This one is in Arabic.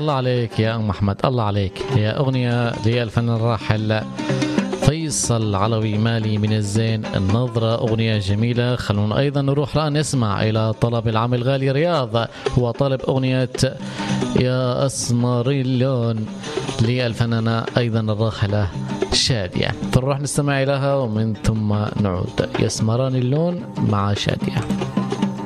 الله عليك يا أم أحمد، الله عليك. هي أغنية للفنان الراحل فيصل علوي مالي من الزين النظرة، أغنية جميلة. خلونا أيضا نروح الآن نسمع إلى طلب العام الغالي رياض، هو طالب أغنية يا أسمر اللون للفنانة أيضا الراحلة شادية، فنروح نستمع إليها ومن ثم نعود. يسمران اللون مع شادية.